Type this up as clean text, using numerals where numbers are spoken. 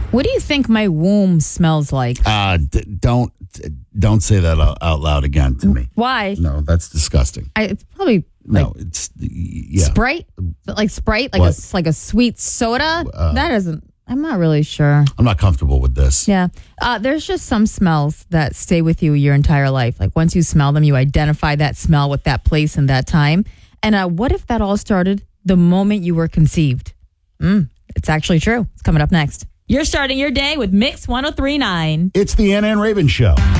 What do you think my womb smells like? Don't say that out loud again to me. Why? No, that's disgusting. It's probably like No, it's yeah. Sprite. Is it like Sprite, like a sweet soda. That isn't. I'm not really sure. I'm not comfortable with this. Yeah. There's just some smells that stay with you your entire life. Like once you smell them, you identify that smell with that place and that time. And what if that all started the moment you were conceived? It's actually true. It's coming up next. You're starting your day with Mix 103.9. It's the Ann Raven Show.